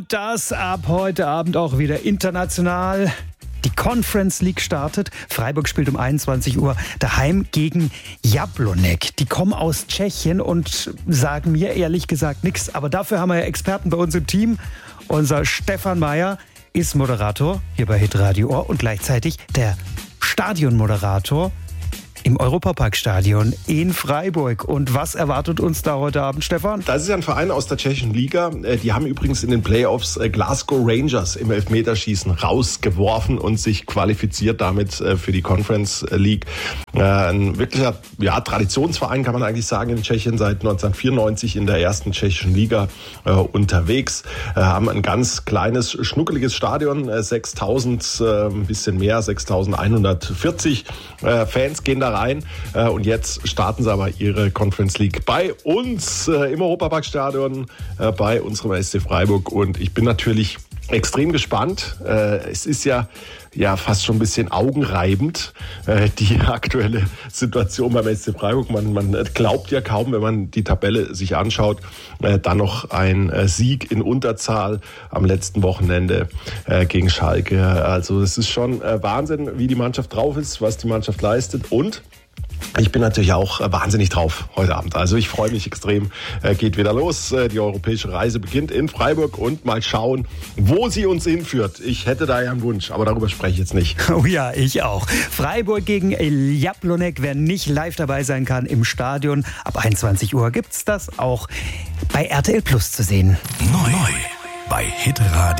Und das ab heute Abend auch wieder international. Die Conference League startet. Freiburg spielt um 21 Uhr daheim gegen Jablonec. Die kommen aus Tschechien und sagen mir ehrlich gesagt nichts. Aber dafür haben wir ja Experten bei uns im Team. Unser Stefan Meyer ist Moderator hier bei Hitradio Ohr und gleichzeitig der Stadionmoderator im Europaparkstadion in Freiburg. Und was erwartet uns da heute Abend, Stefan? Das ist ja ein Verein aus der tschechischen Liga. Die haben übrigens in den Playoffs Glasgow Rangers im Elfmeterschießen rausgeworfen und sich qualifiziert damit für die Conference League. Ein wirklicher Traditionsverein, kann man eigentlich sagen, in Tschechien, seit 1994 in der ersten tschechischen Liga unterwegs. Haben ein ganz kleines, schnuckeliges Stadion, 6.000, ein bisschen mehr, 6.140 Fans gehen da rein. Und jetzt starten sie aber ihre Conference League bei uns im Europaparkstadion, bei unserem SC Freiburg. Und ich bin natürlich extrem gespannt. Es ist ja fast schon ein bisschen augenreibend, die aktuelle Situation beim SC Freiburg. Man glaubt ja kaum, wenn man die Tabelle sich anschaut, dann noch ein Sieg in Unterzahl am letzten Wochenende gegen Schalke. Also es ist schon Wahnsinn, wie die Mannschaft drauf ist, was die Mannschaft leistet. Und ich bin natürlich auch wahnsinnig drauf heute Abend. Also ich freue mich extrem. Geht wieder los. Die europäische Reise beginnt in Freiburg und mal schauen, wo sie uns hinführt. Ich hätte da ja einen Wunsch, aber darüber spreche ich jetzt nicht. Oh ja, ich auch. Freiburg gegen Jablonec. Wer nicht live dabei sein kann im Stadion, ab 21 Uhr gibt's das auch bei RTL Plus zu sehen. Neu bei Hitradio.